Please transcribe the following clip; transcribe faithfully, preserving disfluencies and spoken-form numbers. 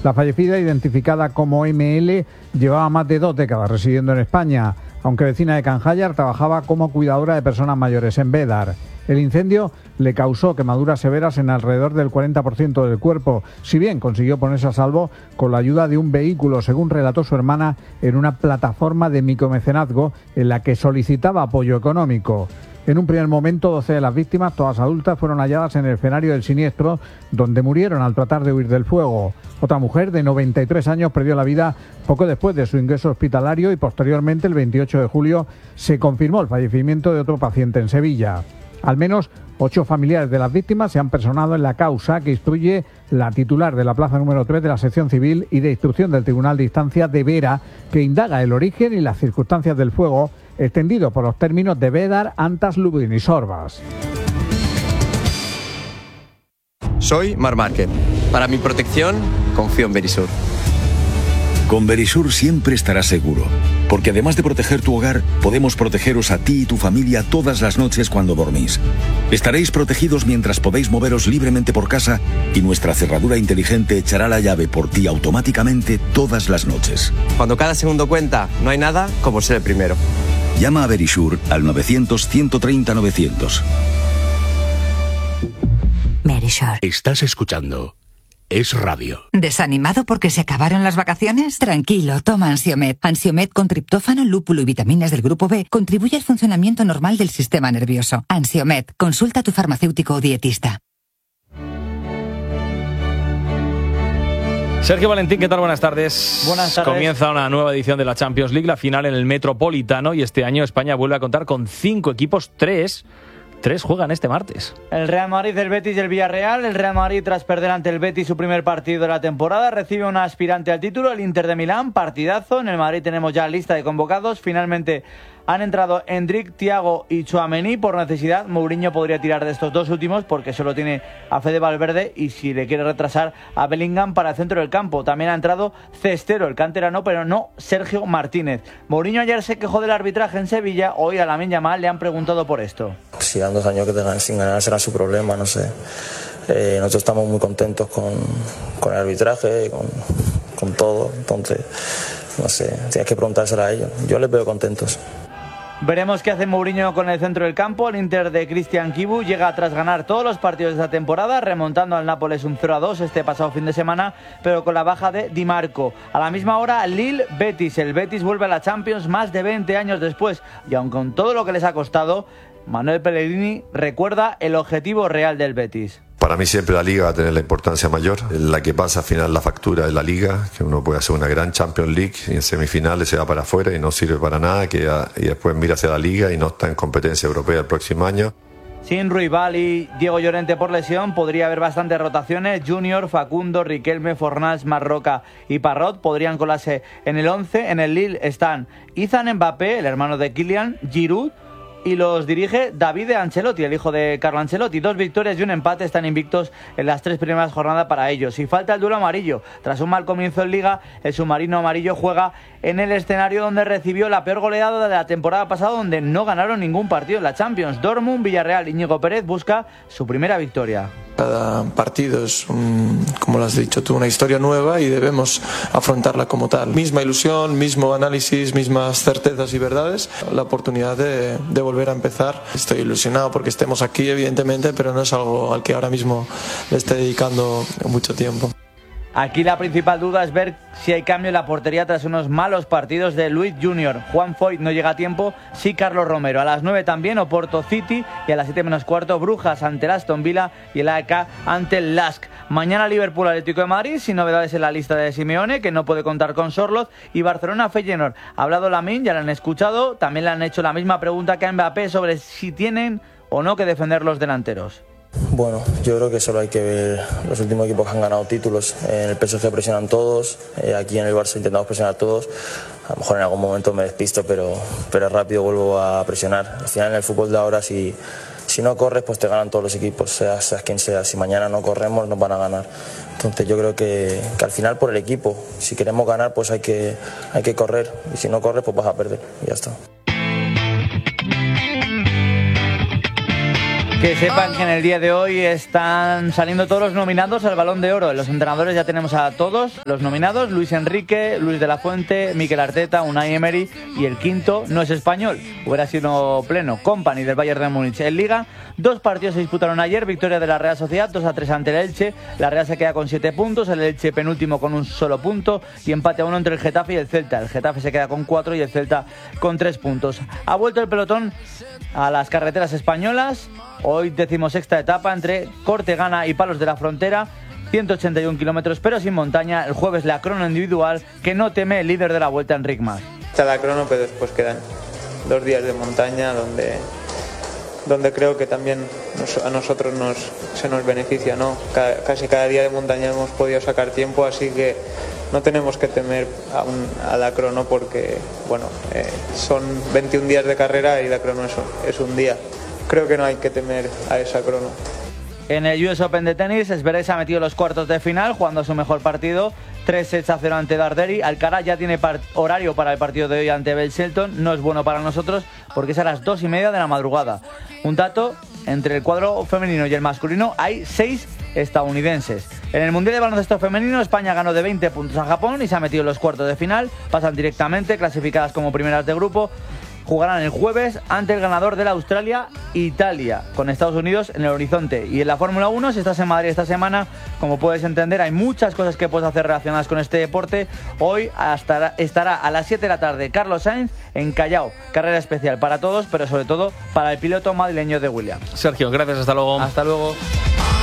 La fallecida, identificada como eme ele, llevaba más de dos décadas residiendo en España. Aunque vecina de Canjayar, trabajaba como cuidadora de personas mayores en Bédar. El incendio le causó quemaduras severas en alrededor del cuarenta por ciento del cuerpo, si bien consiguió ponerse a salvo con la ayuda de un vehículo, según relató su hermana, en una plataforma de micromecenazgo en la que solicitaba apoyo económico. En un primer momento, doce de las víctimas, todas adultas, fueron halladas en el escenario del siniestro, donde murieron al tratar de huir del fuego. Otra mujer de noventa y tres años perdió la vida poco después de su ingreso hospitalario y posteriormente, el veintiocho de julio, se confirmó el fallecimiento de otro paciente en Sevilla. Al menos ocho familiares de las víctimas se han personado en la causa que instruye la titular de la plaza número tres de la sección civil y de instrucción del Tribunal de Instancia de Vera, que indaga el origen y las circunstancias del fuego, extendido por los términos de Bédar, Antas, Lublin y Sorbas. Soy Marc Márquez. Para mi protección, confío en Verisur. Con Verisur siempre estarás seguro, porque además de proteger tu hogar, podemos protegeros a ti y tu familia todas las noches cuando dormís. Estaréis protegidos mientras podéis moveros libremente por casa y nuestra cerradura inteligente echará la llave por ti automáticamente todas las noches. Cuando cada segundo cuenta, no hay nada como ser el primero. Llama a Verisur al novecientos, ciento treinta, novecientos. Verisur. Estás escuchando Es Radio. ¿Desanimado porque se acabaron las vacaciones? Tranquilo, toma Ansiomed. Ansiomed con triptófano, lúpulo y vitaminas del grupo B contribuye al funcionamiento normal del sistema nervioso. Ansiomed, consulta a tu farmacéutico o dietista. Sergio Valentín, ¿qué tal? Buenas tardes. Buenas tardes. Comienza una nueva edición de la Champions League, la final en el Metropolitano, y este año España vuelve a contar con cinco equipos, tres... Tres juegan este martes. El Real Madrid, el Betis y el Villarreal. El Real Madrid, tras perder ante el Betis su primer partido de la temporada, recibe un aspirante al título, el Inter de Milán. Partidazo. En el Madrid tenemos ya lista de convocados. Finalmente han entrado Endrick, Thiago y Tchouaméni. Por necesidad, Mourinho podría tirar de estos dos últimos porque solo tiene a Fede Valverde y si le quiere retrasar a Bellingham para el centro del campo. También ha entrado Cestero, el canterano, pero no Sergio Martínez. Mourinho ayer se quejó del arbitraje en Sevilla. Hoy a Lamine Yamal le han preguntado por esto. Si dan dos años que tengan sin ganar será su problema, no sé. Eh, nosotros estamos muy contentos con, con el arbitraje, con, con todo. Entonces, no sé, tienes que preguntárselo a ellos. Yo les veo contentos. Veremos qué hace Mourinho con el centro del campo. El Inter de Cristian Kibu llega tras ganar todos los partidos de esta temporada, remontando al Nápoles un cero a dos este pasado fin de semana, pero con la baja de Di Marco. A la misma hora, Lille-Betis. El Betis vuelve a la Champions más de veinte años después, y aun con todo lo que les ha costado, Manuel Pellegrini recuerda el objetivo real del Betis. Para mí siempre la Liga va a tener la importancia mayor. La que pasa al final la factura de la Liga, que uno puede hacer una gran Champions League y en semifinales se va para afuera y no sirve para nada, que ya, y después mira hacia la Liga y no está en competencia europea el próximo año. Sin Ruibal y Diego Llorente por lesión, podría haber bastantes rotaciones. Junior, Facundo, Riquelme, Fornals, Marroca y Parrot podrían colarse en el once. En el Lille están Ethan Mbappé, el hermano de Kylian, Giroud, y los dirige David Ancelotti, el hijo de Carlo Ancelotti. Dos victorias y un empate están invictos en las tres primeras jornadas para ellos. Y falta el duelo amarillo. Tras un mal comienzo en Liga, el submarino amarillo juega en el escenario donde recibió la peor goleada de la temporada pasada, donde no ganaron ningún partido en la Champions. Dortmund, Villarreal, Íñigo Pérez busca su primera victoria. Cada partido es, un, como lo has dicho tú, una historia nueva y debemos afrontarla como tal. Misma ilusión, mismo análisis, mismas certezas y verdades. La oportunidad de, de volver a empezar. Estoy ilusionado porque estemos aquí, evidentemente, pero no es algo al que ahora mismo le esté dedicando mucho tiempo. Aquí la principal duda es ver si hay cambio en la portería tras unos malos partidos de Luis Junior. Juan Foyt no llega a tiempo, sí Carlos Romero. A las nueve también Oporto City y a las siete menos cuarto Brujas ante el Aston Villa y el A E K ante el Lask. Mañana Liverpool Atlético de Madrid, sin novedades en la lista de Simeone, que no puede contar con Sorloth, y Barcelona Feyenoord. Ha hablado Lamine, ya lo han escuchado, también le han hecho la misma pregunta que a Mbappé sobre si tienen o no que defender los delanteros. Bueno, yo creo que solo hay que ver los últimos equipos que han ganado títulos. En el P S G presionan todos, eh, aquí en el Barça intentamos presionar todos. A lo mejor en algún momento me despisto, pero, pero rápido vuelvo a presionar. Al final en el fútbol de ahora, si, si no corres, pues te ganan todos los equipos, seas, seas quien sea. Si mañana no corremos, nos van a ganar. Entonces yo creo que, que al final por el equipo, si queremos ganar, pues hay que, hay que correr. Y si no corres, pues vas a perder. Y ya está. Que sepan que en el día de hoy están saliendo todos los nominados al Balón de Oro. Los entrenadores ya tenemos a todos los nominados: Luis Enrique, Luis de la Fuente, Mikel Arteta, Unai Emery, y el quinto no es español, hubiera sido pleno, Kompany del Bayern de Múnich. En Liga, dos partidos se disputaron ayer: victoria de la Real Sociedad dos a tres ante el Elche. La Real se queda con siete puntos, el Elche penúltimo con un solo punto, y empate a uno entre el Getafe y el Celta. El Getafe se queda con cuatro y el Celta con tres puntos. Ha vuelto el pelotón a las carreteras españolas. Hoy decimosexta etapa entre Cortegana y Palos de la Frontera, ciento ochenta y un kilómetros, pero sin montaña. El jueves la crono individual, que no teme el líder de la Vuelta, Enric Mas. Está la crono, pero después quedan dos días de montaña donde, donde creo que también nos, a nosotros nos, se nos beneficia, ¿no? Cada, casi cada día de montaña hemos podido sacar tiempo, así que no tenemos que temer a, un, a la crono porque, bueno, eh, son veintiún días de carrera y la crono es, es un día. Creo que no hay que temer a esa crono. En el U S Open de tenis, Zverev se ha metido en los cuartos de final jugando su mejor partido, tres sets a cero ante Darderi. Alcaraz ya tiene horario para el partido de hoy ante Ben Shelton. No es bueno para nosotros porque es a las dos y media de la madrugada. Un dato: entre el cuadro femenino y el masculino hay seis estadounidenses. En el Mundial de Baloncesto Femenino, España ganó de veinte puntos a Japón y se ha metido en los cuartos de final. Pasan directamente, clasificadas como primeras de grupo. Jugarán el jueves ante el ganador de la Australia-Italia, con Estados Unidos en el horizonte. Y en la Fórmula uno, si estás en Madrid esta semana, como puedes entender, hay muchas cosas que puedes hacer relacionadas con este deporte. Hoy hasta, estará a las siete de la tarde Carlos Sainz en Callao. Carrera especial para todos, pero sobre todo para el piloto madrileño de Williams. Sergio, gracias, hasta luego. Hasta luego.